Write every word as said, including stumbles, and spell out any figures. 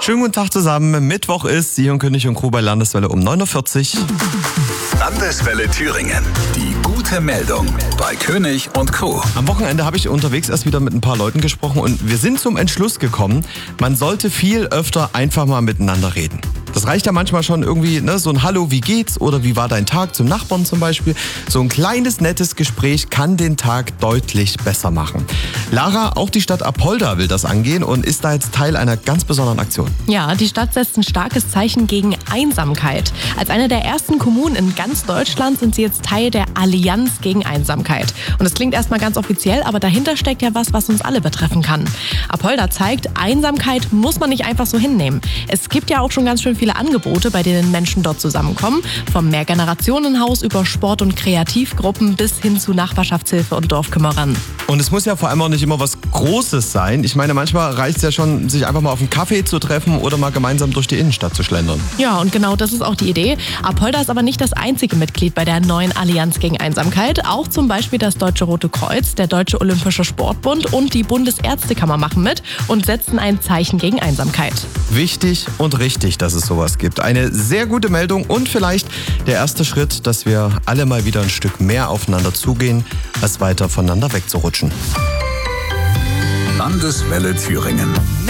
Schönen guten Tag zusammen. Mittwoch ist Sie und König und Crew bei Landeswelle um neun Uhr vierzig. Landeswelle Thüringen. Die gute Meldung bei König und Crew. Am Wochenende habe ich unterwegs erst wieder mit ein paar Leuten gesprochen und wir sind zum Entschluss gekommen, man sollte viel öfter einfach mal miteinander reden. Das reicht ja manchmal schon irgendwie, ne, so ein Hallo, wie geht's? Oder wie war dein Tag zum Nachbarn zum Beispiel? So ein kleines, nettes Gespräch kann den Tag deutlich besser machen. Lara, auch die Stadt Apolda will das angehen und ist da jetzt Teil einer ganz besonderen Aktion. Ja, die Stadt setzt ein starkes Zeichen gegen Einsamkeit. Als eine der ersten Kommunen in ganz Deutschland sind sie jetzt Teil der Allianz gegen Einsamkeit. Und das klingt erstmal ganz offiziell, aber dahinter steckt ja was, was uns alle betreffen kann. Apolda zeigt, Einsamkeit muss man nicht einfach so hinnehmen. Es gibt ja auch schon ganz schön viele Angebote, bei denen Menschen dort zusammenkommen. Vom Mehrgenerationenhaus über Sport- und Kreativgruppen bis hin zu Nachbarschaftshilfe und Dorfkümmerern. Und es muss ja vor allem auch nicht immer was Großes sein. Ich meine, manchmal reicht es ja schon, sich einfach mal auf einen Kaffee zu treffen oder mal gemeinsam durch die Innenstadt zu schlendern. Ja, und genau das ist auch die Idee. Apolda ist aber nicht das einzige Mitglied bei der neuen Allianz gegen Einsamkeit. Auch zum Beispiel das Deutsche Rote Kreuz, der Deutsche Olympische Sportbund und die Bundesärztekammer machen mit und setzen ein Zeichen gegen Einsamkeit. Wichtig und richtig, dass es sowas gibt. Eine sehr gute Meldung und vielleicht der erste Schritt, dass wir alle mal wieder ein Stück mehr aufeinander zugehen, als weiter voneinander wegzurutschen. Landeswelle Thüringen.